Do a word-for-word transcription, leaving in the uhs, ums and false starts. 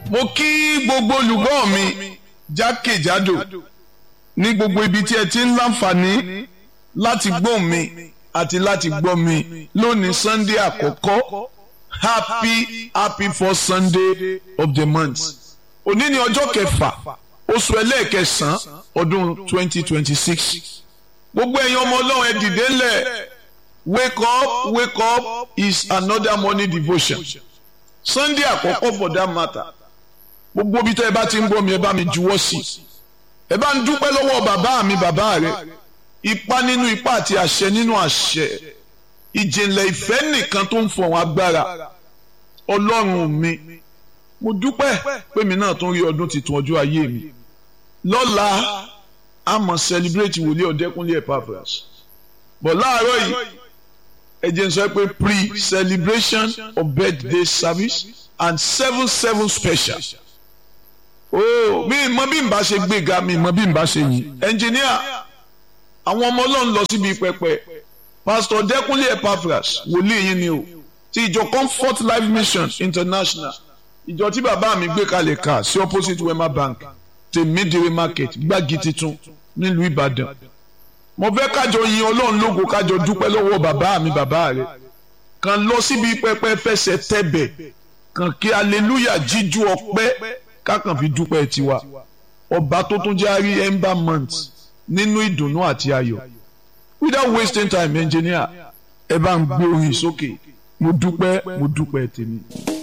mo kí gbogbo olùgbọ́ mi jákèjádò ní gbogbo ibi tí ẹ ti ń láǹfààní láti gbọ́ mi àti láti gbọ́ mi lónìí Sunday àkọ́kọ́ happy happy first Sunday of the month. Òní ni ọjọ́ kẹfà oṣù ẹlẹ́ẹ̀kẹsàn-án ọdún twenty twenty six. Gbogbo ẹ̀yin ọmọ Ọlọ́run ẹ dìde ńlẹ̀, wake up wake up is another morning devotion. Sunday àkọ́kọ́ for that matter. Gbogbo bí tẹ́ ẹ bá ti ń gbọ́ mi ẹ bá mi juwọ́ sí i. Ẹ bá ń dúpẹ́ lọ́wọ́ bàbá mi bàbá rẹ̀. Ipá nínú ipá àti àṣẹ nínú àṣẹ. Ìjìnlẹ̀ ìfẹ́ nìkan tó ń fọ̀hún agbára. Ọlọ́run mi, mo dúpẹ́ pé mi náà tún rí ọdún tuntun ọjọ́ ayé mi. Lọ́la a máa celebrate wòlíì Ọ̀dẹ́kúnlé Epaphras. Bọ̀ láàárọ̀ yìí ẹ jẹ́ n sọ pé pre-celebration of birthday service and seven seven special. Oh, mi mọ bí n bá ṣe gbéga mi mọ bí n bá ṣe yìn. Ẹnjìníà, àwọn ọmọ Ọlọ́run lọ síbi pẹpẹ. Pastor Ọ̀dẹ́kúnlé Epaphras wòlíì yín ni o. Ti ìjọ Comfort Life Mission International. Ìjọ tí bàbá mi gbé kalẹ̀ ká sí opposite Wema Bank tèmídìrí market gbági titun nílùú Ìbàdàn. Mo fẹ́ kájọ yin Ọlọ́run lógo kájọ dúpẹ́ lọ́wọ́ bàbá mi bàbá rẹ̀. Kàn lọ síbi pẹpẹ fẹsẹ̀ tẹ̀bẹ̀. Kàn kí hallelujah jíjú ọpẹ́ kákan fi dúpẹ́ tiwa. Ọba tó tún jẹ́ àrí ember month nínú ìdùnnú àti ayọ̀. Without wasting time, engineer, ẹ bá ń gbé orin sókè. Mo dúpẹ́ mo dúpẹ́ tèmi.